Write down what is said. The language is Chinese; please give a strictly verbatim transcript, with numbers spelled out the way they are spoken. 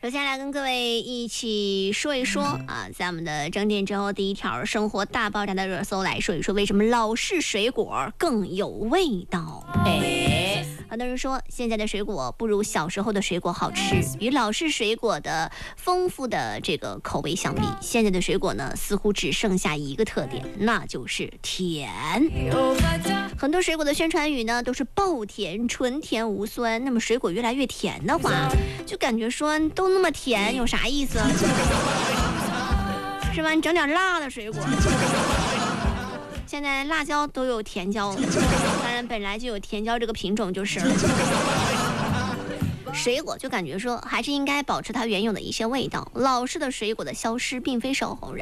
首先来跟各位一起说一说啊，在我们的整点之后第一条生活大爆炸的热搜来说一说，为什么老式水果更有味道？哎，很多人说现在的水果不如小时候的水果好吃，与老式水果的丰富的这个口味相比，现在的水果呢似乎只剩下一个特点，那就是甜。很多水果的宣传语呢都是爆甜、纯甜无酸，那么水果越来越甜的话，就感觉说都那么甜有啥意思？是吧？你整点辣的水果。现在辣椒都有甜椒，当然本来就有甜椒这个品种就是水果，就感觉说还是应该保持它原有的一些味道。老式的水果的消失并非是偶然。